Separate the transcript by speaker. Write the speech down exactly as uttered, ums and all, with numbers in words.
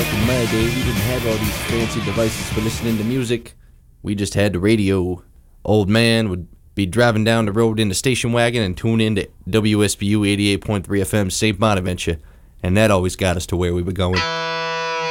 Speaker 1: back in my day, we didn't have all these fancy devices for listening to music. We just had the radio. Old man would be driving down the road in the station wagon and tune in to W S B U eighty-eight point three F M Saint Bonaventure, and that always got us to where we were going.